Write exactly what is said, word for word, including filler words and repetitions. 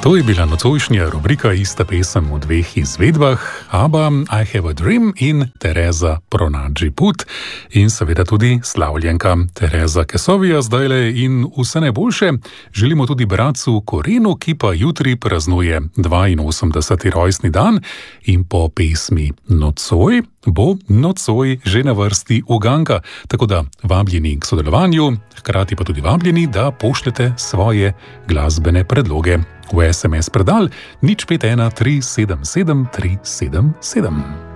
To je bila nocojšnja rubrika Ista pesem v dveh izvedbah, ABBA, I Have a Dream in Tereza Pronadži Put in seveda tudi slavljenka Tereza Kesovija zdajle in vse najboljše. Želimo tudi bratcu Korenu, ki pa jutri praznuje dvainosemdeseti rojstni dan in po pesmi Nocoj bo nocoj že na vrsti uganka, tako da vabljeni k sodelovanju, hkrati pa tudi vabljeni, da pošljete svoje glasbene predloge v es em es predal nič pet ena tri sedem sedem tri sedem sedem.